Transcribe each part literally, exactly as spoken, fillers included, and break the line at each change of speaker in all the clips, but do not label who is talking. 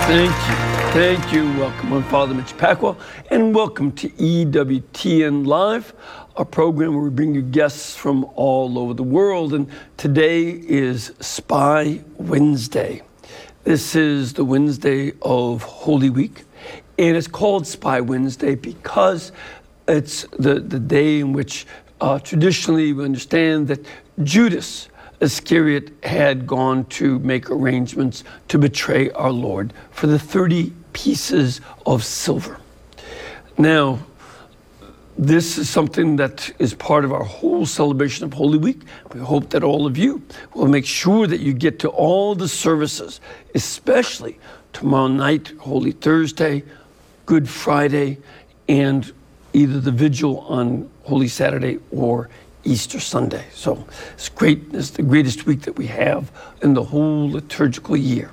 Thank you. Thank you. Welcome. I'm Father Mitch Pacwa, and welcome to E W T N Live, a program where we bring you guests from all over the world. And today is Spy Wednesday. This is the Wednesday of Holy Week, and it's called Spy Wednesday because it's the, the day in which uh, traditionally we understand that Judas Iscariot had gone to make arrangements to betray our Lord for the thirty pieces of silver. Now, this is something that is part of our whole celebration of Holy Week. We hope that all of you will make sure that you get to all the services, especially tomorrow night, Holy Thursday, Good Friday, and either the vigil on Holy Saturday or Easter Sunday. So it's great. It's the greatest week that we have in the whole liturgical year.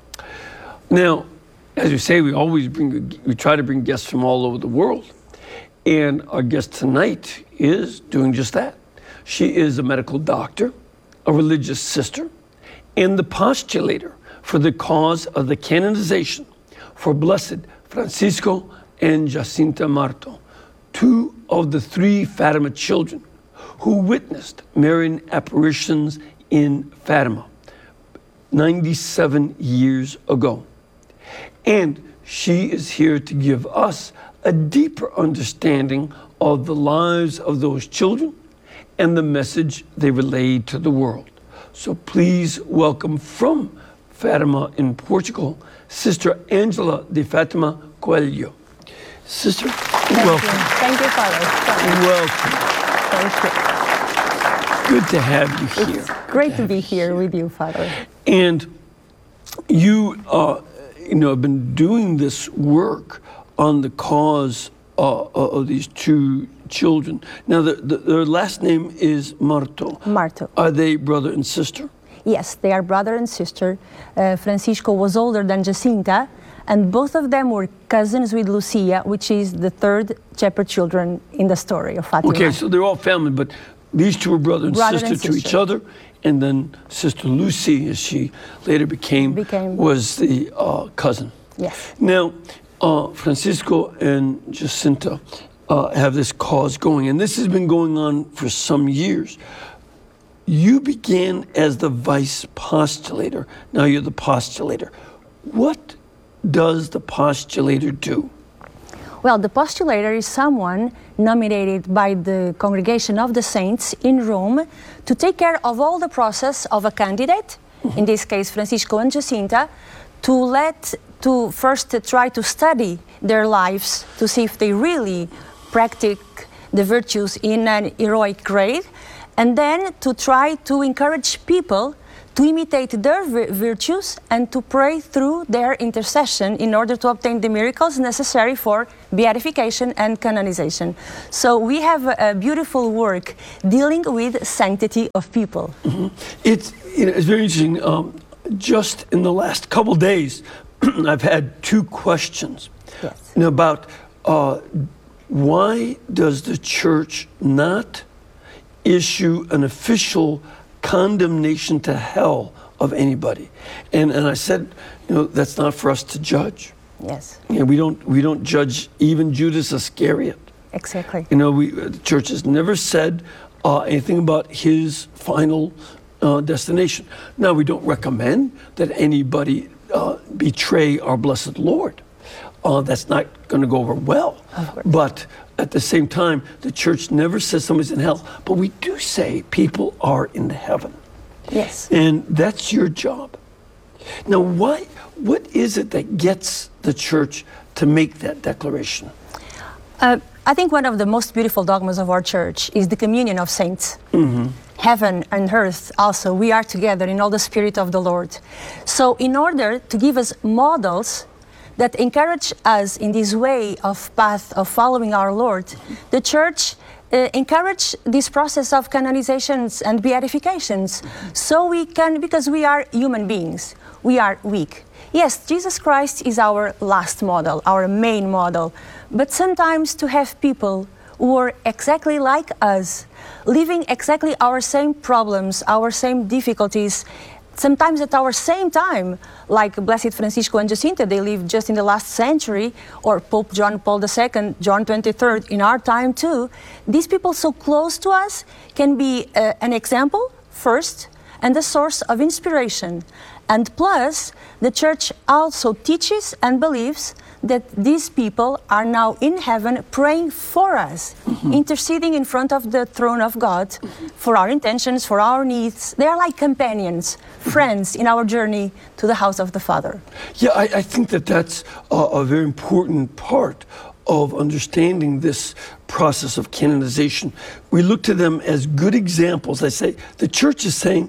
Now, as we say, we always bring, we try to bring guests from all over the world. And our guest tonight is doing just that. She is a medical doctor, a religious sister, and the postulator for the cause of the canonization for Blessed Francisco and Jacinta Marto, two of the three Fatima children who witnessed Marian apparitions in Fatima ninety-seven years ago. And she is here to give us a deeper understanding of the lives of those children and the message they relayed to the world. So please welcome from Fatima in Portugal, Sister Angela de Fatima Coelho. Sister,
Thank
welcome.
You. Thank you, Father.
Welcome.
Thank you.
Good to have you here.
It's great to be here, here with you, Father.
And you, uh, you know, have been doing this work on the cause uh, of these two children. Now, the, the, their last name is Marto.
Marto.
Are they brother and sister?
Yes, they are brother and sister. Uh, Francisco was older than Jacinta, and both of them were cousins with Lucia, which is the third shepherd children in the story of Fatima.
Okay, so they're all family, but these two were brother and
brother
sister
and
to
sister.
each other. And then Sister Lucy, as she later became,
became
was the uh, cousin.
Yes.
Now, uh, Francisco and Jacinta uh, have this cause going, and this has been going on for some years. You began as the vice postulator. Now you're the postulator. What does the postulator do?
Well, the postulator is someone nominated by the Congregation of the Saints in Rome to take care of all the process of a candidate, mm-hmm. in this case Francisco and Jacinta, to let, to first try to study their lives to see if they really practice the virtues in an heroic grade, and then to try to encourage people to imitate their virtues and to pray through their intercession in order to obtain the miracles necessary for beatification and canonization. So we have a, a beautiful work dealing with sanctity of people.
Mm-hmm. It's, you know, it's very interesting. Um, just in the last couple days, I've had two questions
yes.
you know, about uh, why does the church not issue an official condemnation to hell of anybody? And and I said, you know, that's not for us to judge.
Yes.
You know, we don't we don't judge even Judas Iscariot.
Exactly.
You know, we the church has never said uh, anything about his final uh, destination. Now, we don't recommend that anybody uh, betray our blessed Lord. Uh, that's not going to go over well. But at the same time, the church never says somebody's in hell, but we do say people are in heaven.
Yes.
And that's your job. Now, why? What is it that gets the church to make that declaration?
Uh, I think one of the most beautiful dogmas of our church is the communion of saints.
Mm-hmm.
Heaven and earth also, we are together in all the Spirit of the Lord. So in order to give us models that encourage us in this way of path of following our Lord, the church uh, encourage this process of canonizations and beatifications. So we can, because we are human beings, we are weak. Yes, Jesus Christ is our last model, our main model, but sometimes to have people who are exactly like us, living exactly our same problems, our same difficulties, sometimes at our same time, like Blessed Francisco and Jacinta, they lived just in the last century, or Pope John Paul the Second, John the twenty-third, in our time too. These people so close to us can be uh, an example first and a source of inspiration. And plus, the Church also teaches and believes that these people are now in heaven praying for us, mm-hmm. interceding in front of the throne of God mm-hmm. for our intentions, for our needs. They are like companions, mm-hmm. friends in our journey to the house of the Father.
Yeah, I, I think that that's a, a very important part of understanding this process of canonization. We look to them as good examples. I say, the Church is saying,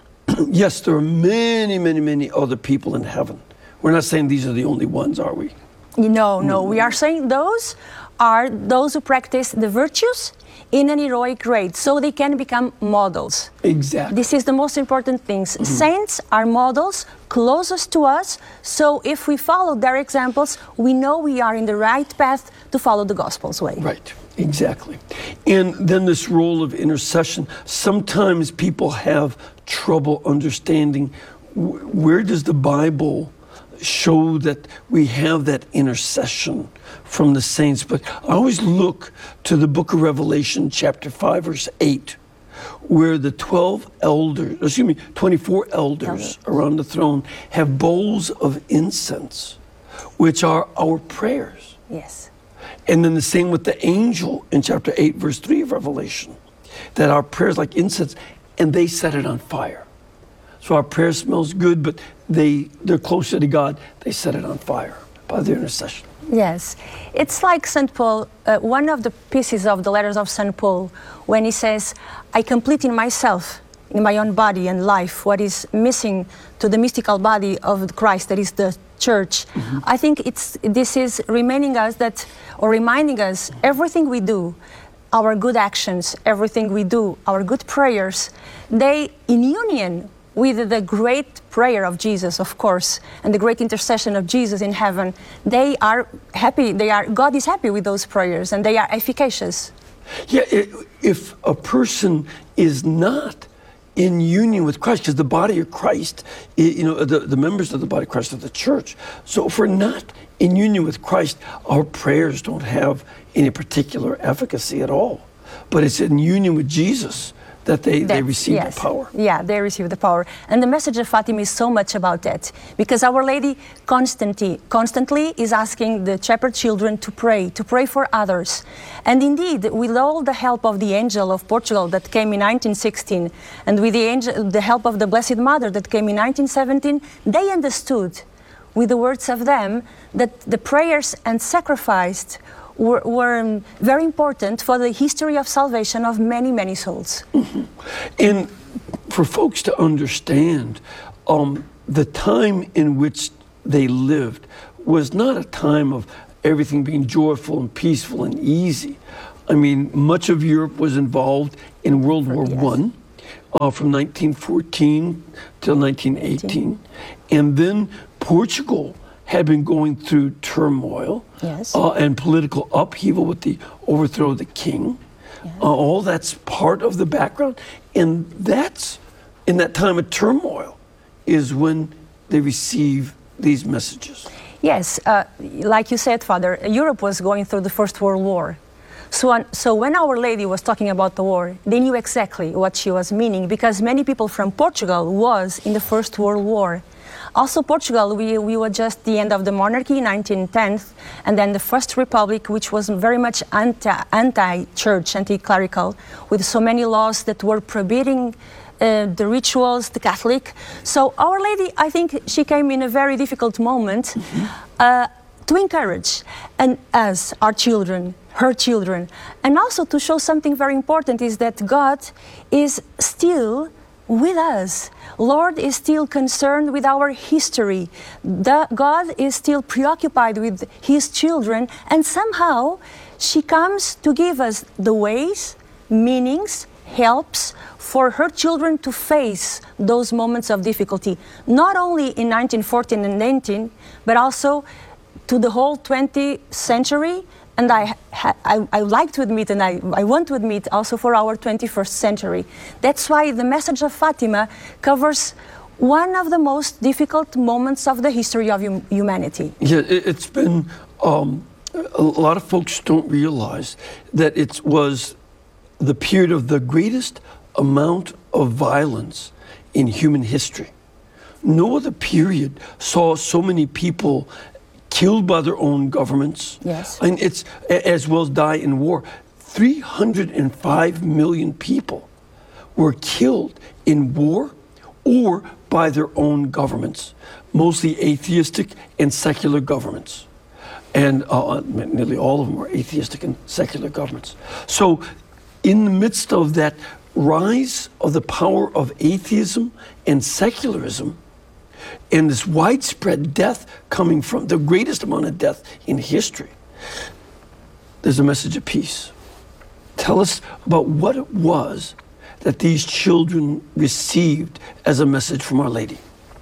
yes, there are many, many, many other people in heaven. We're not saying these are the only ones, are we?
No, no. We are saying those are those who practice the virtues in an heroic rate, so they can become models.
Exactly.
This is the most important thing. Mm-hmm. Saints are models closest to us, so if we follow their examples, we know we are in the right path to follow the Gospel's way.
Right. Exactly. And then this role of intercession, sometimes people have trouble understanding where does the Bible show that we have that intercession from the saints. But I always look to the book of Revelation, chapter five, verse eight, where the twelve elders, excuse me, twenty-four elders around the throne have bowls of incense, which are our prayers.
Yes.
And then the same with the angel in chapter eight, verse three of Revelation, that our prayers like incense, and they set it on fire. So our prayer smells good, but they, they're closer to God. They set it on fire by their intercession.
Yes. It's like Saint Paul, uh, one of the pieces of the letters of Saint Paul, when he says, I complete in myself, in my own body and life, what is missing to the mystical body of Christ, that is the Church. Mm-hmm. I think it's this is reminding us that, or reminding us, everything we do, our good actions, everything we do, our good prayers, they, in union with the great prayer of Jesus, of course, and the great intercession of Jesus in heaven, they are happy. They are God is happy with those prayers, and they are efficacious.
Yeah, if a person is not in union with Christ, because the body of Christ, you know, the, the members of the body of Christ are the Church. So if we're not in union with Christ, our prayers don't have any particular efficacy at all. But it's in union with Jesus that they, they receive
yes.
the power.
Yeah, they receive the power. And the message of Fatima is so much about that, because Our Lady constantly, constantly is asking the shepherd children to pray, to pray for others. And indeed, with all the help of the Angel of Portugal that came in nineteen sixteen, and with the, angel, the help of the Blessed Mother that came in nineteen seventeen, they understood, with the words of them, that the prayers and sacrifice Were, were very important for the history of salvation of many, many souls.
Mm-hmm. And for folks to understand, um, the time in which they lived was not a time of everything being joyful and peaceful and easy. I mean, much of Europe was involved in World War yes. One, uh, from nineteen fourteen till nineteen eighteen. And then Portugal had been going through turmoil
yes.
uh, and political upheaval with the overthrow of the king. Yes. Uh, all that's part of the background. And that's, in that time of turmoil, is when they receive these messages.
Yes, uh, like you said, Father, Europe was going through the First World War. So, on, so when Our Lady was talking about the war, they knew exactly what she was meaning, because many people from Portugal was in the First World War. Also Portugal, we, we were just the end of the monarchy, nineteen ten, and then the First Republic, which was very much anti, anti-church, anti-clerical, with so many laws that were prohibiting uh, the rituals, the Catholic. So Our Lady, I think she came in a very difficult moment mm-hmm. uh, to encourage and us, our children, her children, and also to show something very important is that God is still with us. Lord is still concerned with our history. The, God is still preoccupied with His children, and somehow she comes to give us the ways, meanings, helps for her children to face those moments of difficulty, not only in nineteen fourteen and nineteen, but also to the whole twentieth century. And I, I, I like to admit, and I, I want to admit also for our twenty-first century. That's why the message of Fatima covers one of the most difficult moments of the history of hum- humanity.
Yeah, it, it's been, um, a lot of folks don't realize that it was the period of the greatest amount of violence in human history. No other period saw so many people killed by their own governments.
Yes.
And it's, as well as die in war. three hundred five million people were killed in war or by their own governments, mostly atheistic and secular governments. And uh, nearly all of them were atheistic and secular governments. So in the midst of that rise of the power of atheism and secularism, and this widespread death coming from the greatest amount of death in history, there's a message of peace. Tell us about what it was that these children received as a message from Our Lady.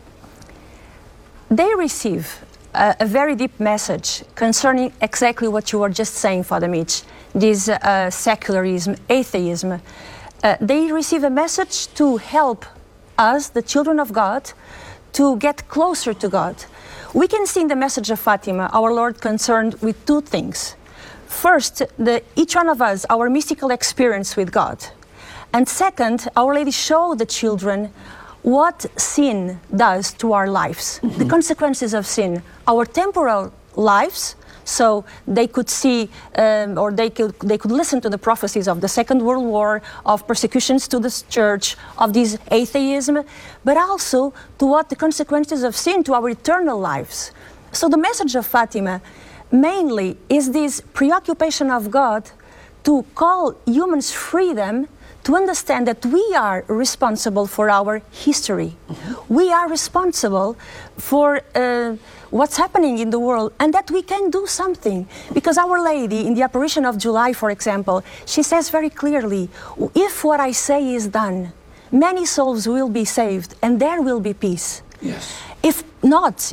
They receive a, a very deep message concerning exactly what you were just saying, Father Mitch, this uh, secularism, atheism. Uh, they receive a message to help us, the children of God, to get closer to God. We can see in the message of Fatima, our Lord concerned with two things. First, the, each one of us, our mystical experience with God. And second, Our Lady showed the children what sin does to our lives, mm-hmm. the consequences of sin, our temporal lives, so they could see um, or they could, they could listen to the prophecies of the Second World War, of persecutions to the church, of this atheism, but also to what the consequences of sin to our eternal lives. So the message of Fatima mainly is this preoccupation of God to call humans freedom, to understand that we are responsible for our history. Mm-hmm. We are responsible for uh, what's happening in the world, and that we can do something. Because Our Lady, in the apparition of July, for example, she says very clearly, if what I say is done, many souls will be saved, and there will be peace.
Yes.
If not,